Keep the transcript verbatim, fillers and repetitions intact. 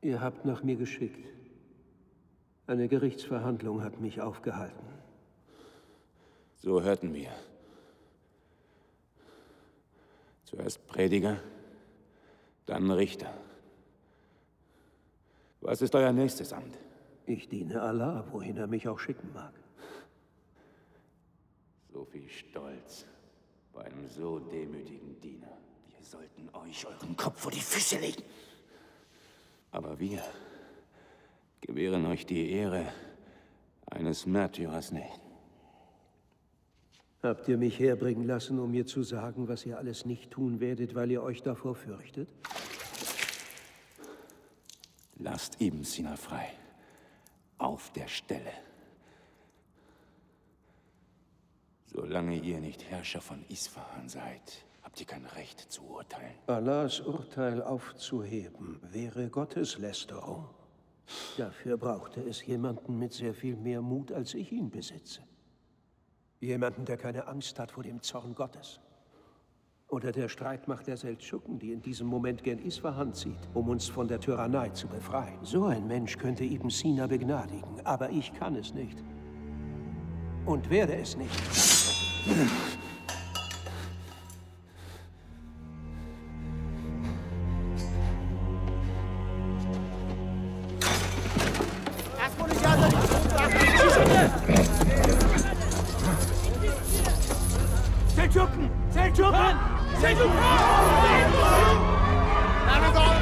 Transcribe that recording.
Ihr habt nach mir geschickt. Eine Gerichtsverhandlung hat mich aufgehalten. So hörten wir. Zuerst Prediger, dann Richter. Was ist euer nächstes Amt? Ich diene Allah, wohin er mich auch schicken mag. So viel Stolz bei einem so demütigen Diener. Wir sollten euch euren Kopf vor die Füße legen. Aber wir gewähren euch die Ehre eines Märtyrers nicht. Habt ihr mich herbringen lassen, um mir zu sagen, was ihr alles nicht tun werdet, weil ihr euch davor fürchtet? Lasst Ibn Sina frei. Auf der Stelle. Solange ihr nicht Herrscher von Isfahan seid, habt ihr kein Recht zu urteilen. Allahs Urteil aufzuheben wäre Gotteslästerung. Dafür brauchte es jemanden mit sehr viel mehr Mut, als ich ihn besitze. Jemanden, der keine Angst hat vor dem Zorn Gottes. Oder der Streitmacht der Seldschuken, die in diesem Moment gern Isfahan zieht, um uns von der Tyrannei zu befreien. So ein Mensch könnte Ibn Sina begnadigen, aber ich kann es nicht. Und werde es nicht. Seldschuken! Seldschuken! Seldschuken!